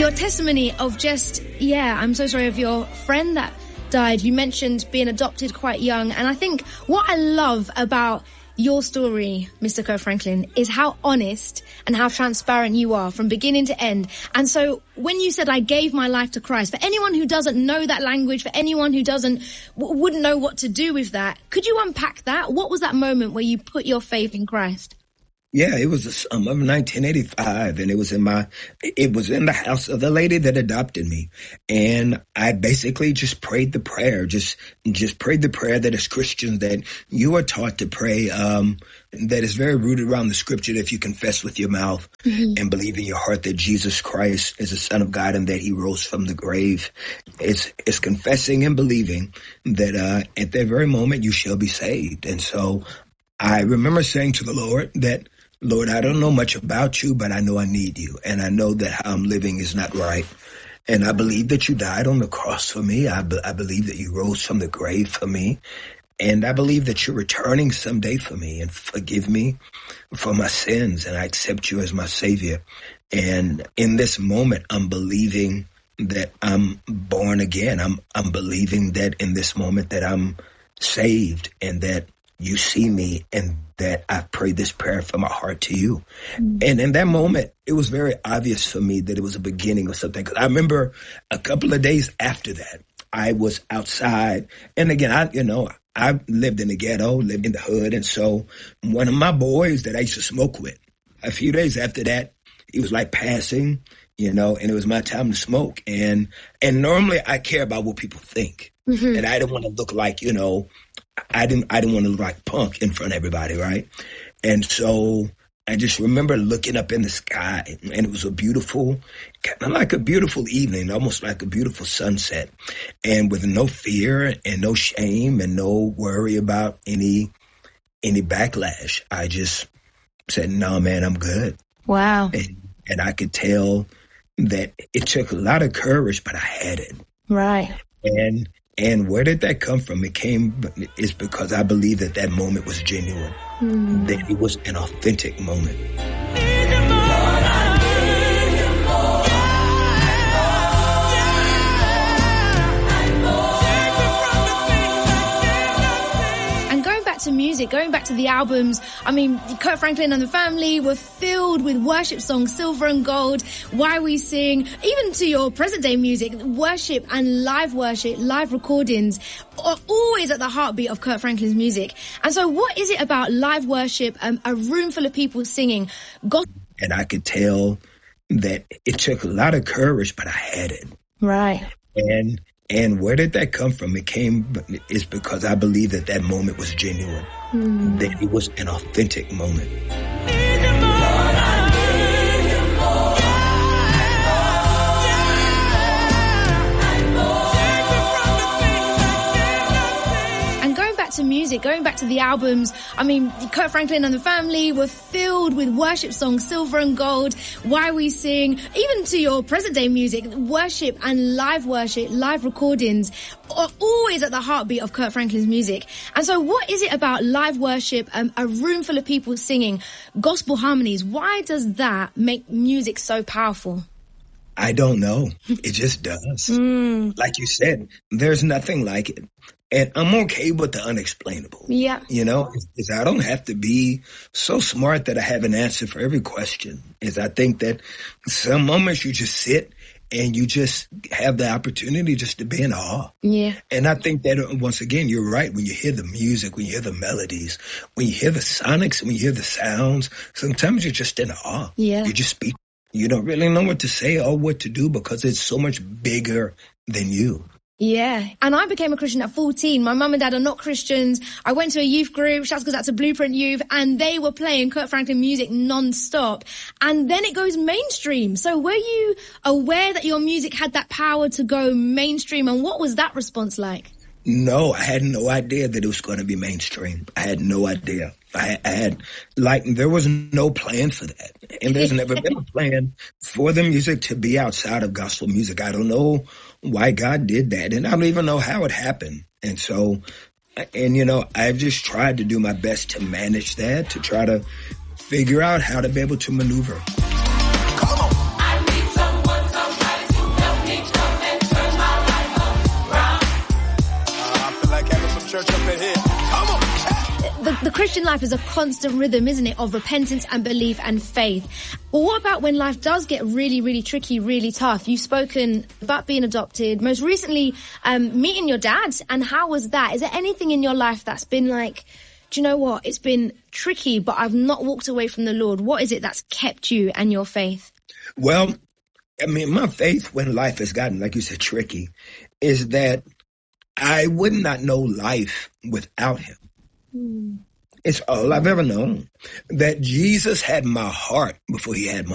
your testimony of just, I'm so sorry, of your friend that died. You mentioned being adopted quite young. And I think what I love about your story, Mr. Kirk Franklin, is how honest and how transparent you are from beginning to end. And so when you said, I gave my life to Christ, for anyone who doesn't know that language, for anyone who wouldn't know what to do with that, could you unpack that? What was that moment where you put your faith in Christ? Yeah, it was the summer of 1985, and it was in the house of the lady that adopted me. And I basically just prayed the prayer, just prayed the prayer that as Christians that you are taught to pray, that is very rooted around the scripture that if you confess with your mouth and believe in your heart that Jesus Christ is the Son of God and that he rose from the grave. It's confessing and believing that, at that very moment you shall be saved. And so I remember saying to the Lord that, Lord, I don't know much about you, but I know I need you. And I know that how I'm living is not right. And I believe that you died on the cross for me. I believe that you rose from the grave for me. And I believe that you're returning someday for me and forgive me for my sins. And I accept you as my Savior. And in this moment, I'm believing that I'm born again. I'm believing that in this moment that I'm saved and that you see me and that I prayed this prayer from my heart to you. And in that moment, it was very obvious for me that it was a beginning of something. Because I remember a couple of days after that, I was outside. And again, I lived in the ghetto, lived in the hood. And so one of my boys that I used to smoke with, a few days after that, he was like passing, and it was my time to smoke. And normally I care about what people think. And I didn't want to look like, I didn't want to look like punk in front of everybody, right? And so I just remember looking up in the sky, and it was kind of like a beautiful evening, almost like a beautiful sunset. And with no fear and no shame and no worry about any backlash, I just said, no, man, I'm good. Wow. And I could tell that it took a lot of courage, but I had it. Right. And where did that come from? It's because I believe that moment was genuine, that it was an authentic moment. To music, going back to the albums, I mean, Kirk Franklin and the Family were filled with worship songs, Silver and Gold, Why We Sing, even to your present day music, worship, live recordings are always at the heartbeat of Kirk Franklin's music. And so what is it about live worship, a room full of people singing gospel? And I could tell that it took a lot of courage, but I had it. Right. And where did that come from? It's because I believe that moment was genuine, that it was an authentic moment. To music, going back to the albums, I mean, Kirk Franklin and the Family were filled with worship songs, Silver and Gold, Why We Sing, even to your present day music, worship, live recordings are always at the heartbeat of Kirk Franklin's music. And so what is it about live worship, a room full of people singing gospel harmonies? Why does that make music so powerful? I don't know. It just does. Like you said, there's nothing like it. And I'm okay with the unexplainable. Yeah. I don't have to be so smart that I have an answer for every question. I think that some moments you just sit and you just have the opportunity just to be in awe. Yeah. And I think that, once again, you're right. When you hear the music, when you hear the melodies, when you hear the sonics, when you hear the sounds, sometimes you're just in awe. Yeah. You just speak. You don't really know what to say or what to do because it's so much bigger than you. Yeah. And I became a Christian at 14. My mum and dad are not Christians. I went to a youth group, shouts goes out to Blueprint Youth, and they were playing Kirk Franklin music non-stop. And then it goes mainstream. So were you aware that your music had that power to go mainstream? And what was that response like? No, I had no idea that it was going to be mainstream. I had no idea. There was no plan for that. And there's never been a plan for the music to be outside of gospel music. I don't know why God did that. And I don't even know how it happened. And so, I've just tried to do my best to manage that, to try to figure out how to be able to maneuver. Come on. I need someone, somebody Christian life is a constant rhythm, isn't it, of repentance and belief and faith. But what about when life does get really, really tricky, really tough? You've spoken about being adopted, most recently meeting your dad, and how was that? Is there anything in your life that's been like, do you know what, it's been tricky, but I've not walked away from the Lord? What is it that's kept you and your faith? Well, I mean, my faith when life has gotten, like you said, tricky, is that I would not know life without him. It's all I've ever known. That Jesus had my heart before he had my